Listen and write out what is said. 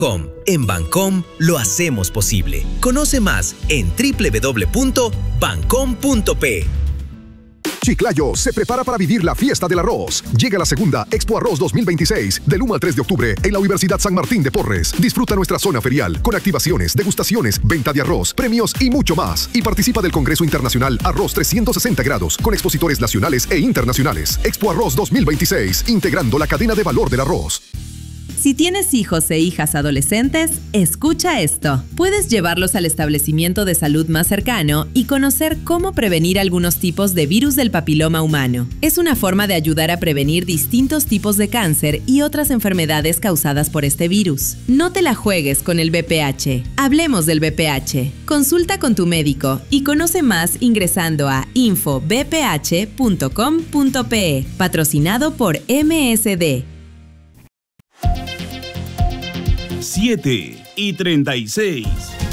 En Bancom lo hacemos posible. Conoce más en www.bancom.p. Chiclayo se prepara para vivir la fiesta del arroz. Llega la segunda Expo Arroz 2026, del 1 al 3 de octubre, en la Universidad San Martín de Porres. Disfruta nuestra zona ferial, con activaciones, degustaciones, venta de arroz, premios y mucho más. Y participa del Congreso Internacional Arroz 360 grados, con expositores nacionales e internacionales. Expo Arroz 2026, integrando la cadena de valor del arroz. Si tienes hijos e hijas adolescentes, escucha esto. Puedes llevarlos al establecimiento de salud más cercano y conocer cómo prevenir algunos tipos de virus del papiloma humano. Es una forma de ayudar a prevenir distintos tipos de cáncer y otras enfermedades causadas por este virus. No te la juegues con el VPH. Hablemos del VPH. Consulta con tu médico y conoce más ingresando a infovph.com.pe. Patrocinado por MSD. 7:36.